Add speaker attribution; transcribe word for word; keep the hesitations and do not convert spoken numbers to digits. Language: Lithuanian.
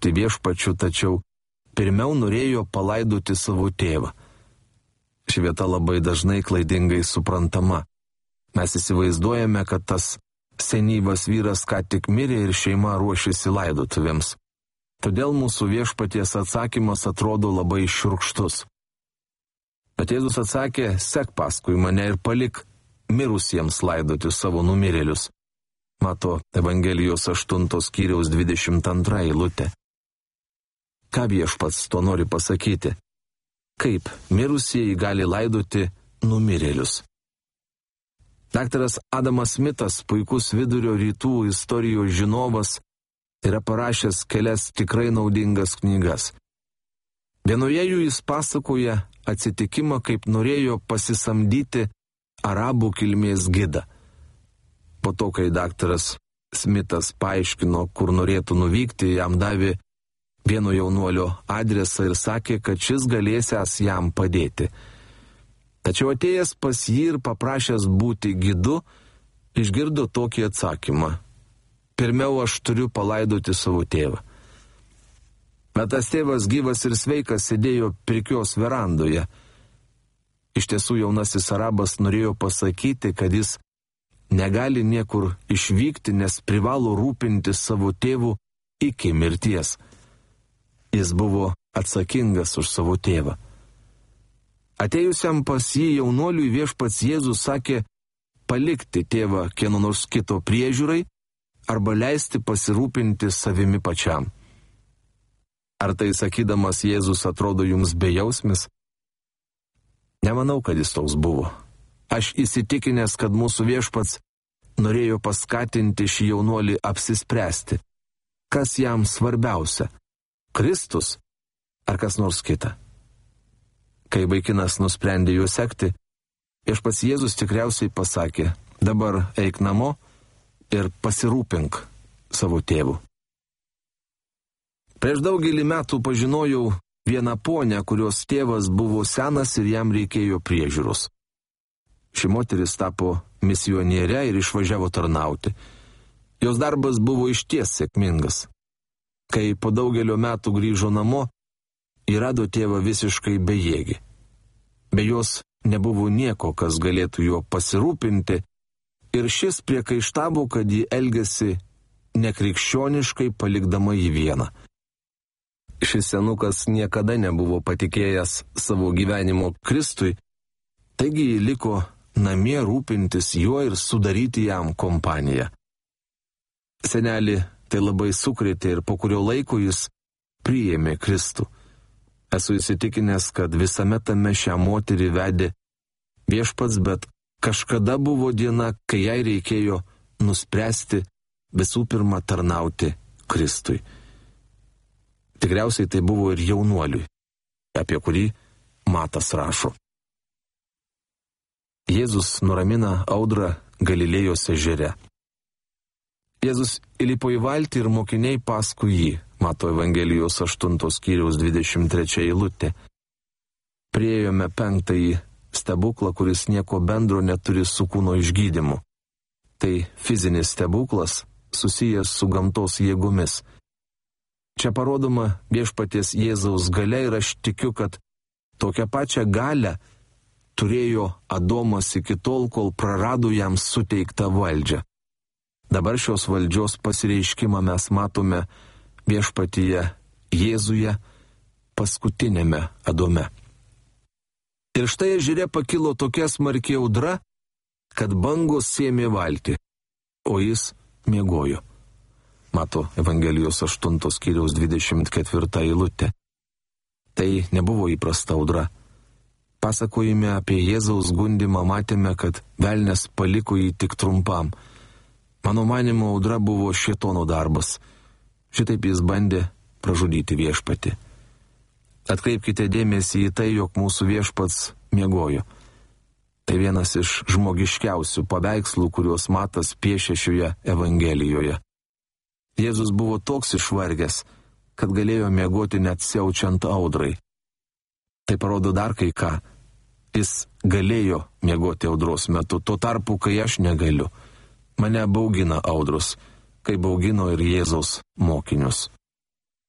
Speaker 1: tapti viešpačiu, tačiau pirmiau norėjo palaidoti savo tėvą. Ši vieta labai dažnai klaidingai suprantama. Mes įsivaizduojame, kad tas senyvas vyras ką tik mirė ir šeima ruošėsi laidotuvėms. Todėl mūsų viešpaties atsakymas atrodo labai šiurkštus. Bet Jėzus atsakė, sek paskui mane ir palik mirusiems laidoti savo numirėlius. Mato Evangelijos aštuntos skyriaus dvidešimt antra eilutė. Ką viešpats to nori pasakyti? Kaip mirusieji gali laidoti numirėlius? Daktaras Adamas Smitas, puikus vidurio rytų istorijos žinovas, yra parašęs kelias tikrai naudingas knygas. Vienoje jų jis pasakoja atsitikimą, kaip norėjo pasisamdyti arabų kilmės gidą. Po to, kai daktaras Smitas paaiškino, kur norėtų nuvykti, jam davė vieno jaunuolio adresą ir sakė, kad šis galėsiąs jam padėti. Tačiau atėjęs pas jį ir paprašęs būti gidu, išgirdo tokį atsakymą. Pirmiau aš turiu palaidoti savo tėvą. Bet tas tėvas gyvas ir sveikas sėdėjo pirkios verandoje. Iš tiesų jaunasis arabas norėjo pasakyti, kad jis negali niekur išvykti, nes privalo rūpintis savo tėvu iki mirties. Jis buvo atsakingas už savo tėvą. Atėjusiam pas jį jaunuoliui viešpats Jėzus sakė palikti tėvą kieno nors kito priežiūrai arba leisti pasirūpinti savimi pačiam. Ar tai sakydamas Jėzus atrodo jums bejausmis? Nemanau, kad jis toks buvo. Aš įsitikinęs, kad mūsų viešpats norėjo paskatinti šį jaunuolį apsispręsti. Kas jam svarbiausia? Kristus ar kas nors kita? Kai vaikinas nusprendė juo sekti, viešpats Jėzus tikriausiai pasakė, dabar eik namo ir pasirūpink savo tėvu. Prieš daugelį metų pažinojau vieną ponę, kurios tėvas buvo senas ir jam reikėjo priežiūros. Ši moteris tapo misioniere ir išvažiavo tarnauti. Jos darbas buvo išties sėkmingas. Kai po daugelio metų grįžo namo, ji rado tėvą visiškai bejėgį. Be jos nebuvo nieko, kas galėtų juo pasirūpinti, ir šis priekaištavo, kad ji elgėsi nekrikščioniškai, palikdama jį vieną. Šis senukas niekada nebuvo patikėjęs savo gyvenimo Kristui, taigi jį liko namie rūpintis juo ir sudaryti jam kompaniją. Senelį tai labai sukrėtė ir po kurio laiko jis priėmė Kristų. Esu įsitikinęs, kad visame tame šią moterį vedė viešpats, bet kažkada buvo diena, kai jai reikėjo nuspręsti visų pirma tarnauti Kristui. Tikriausiai tai buvo ir jaunuoliui, apie kurį Matas rašo. Jėzus nuramina audrą Galilėjos ežere. Jėzus įlipo į valtį ir mokiniai paskui jį, Mato Evangelijos aštuntos skyriaus dvidešimt trečia eilutė. Priėjome penktąjį stebuklą, kuris nieko bendro neturi su kūno išgydymu. Tai fizinis stebuklas susijęs su gamtos jėgomis. Čia parodoma viešpaties Jėzaus galia ir aš tikiu, kad tokią pačią galią turėjo Adomas iki tol, kol prarado jam suteiktą valdžią. Dabar šios valdžios pasireiškimą mes matome viešpatyje Jėzuje, paskutinėme Adome. Ir štai ežere pakilo tokia smarki audra, kad bangos sėmė valtį, o jis miegojo. Mato Evangelijos aštuntos skyriaus dvidešimt ketvirta eilutė. Tai nebuvo įprasta audra. Pasakojime apie Jėzaus gundymą matėme, kad velnias paliko jį tik trumpam. Mano manimo, audra buvo šėtono darbas. Šitaip jis bandė pražudyti viešpatį. Atkreipkite dėmesį į tai, jog mūsų viešpats miegojo. Tai vienas iš žmogiškiausių paveikslų, kuriuos Matas piešė šioje Evangelijoje. Jėzus buvo toks išvargęs, kad galėjo miegoti net siaučiant audrai. Tai parodo dar kai ką. Jis galėjo miegoti audros metu, tuo tarpu, kai aš negaliu. Mane baugina audros, kai baugino ir Jėzaus mokinius.